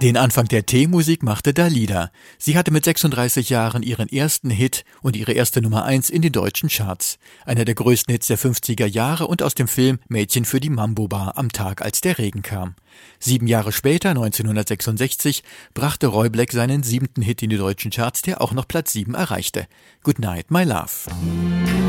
Den Anfang der Teemusik machte Dalida. Sie hatte mit 36 Jahren ihren ersten Hit und ihre erste Nummer 1 in den deutschen Charts. Einer der größten Hits der 50er Jahre und aus dem Film Mädchen für die Mambo-Bar am Tag, als der Regen kam. 7 Jahre später, 1966, brachte Roy Black seinen 7. Hit in die deutschen Charts, der auch noch Platz 7 erreichte. Good Night, My Love.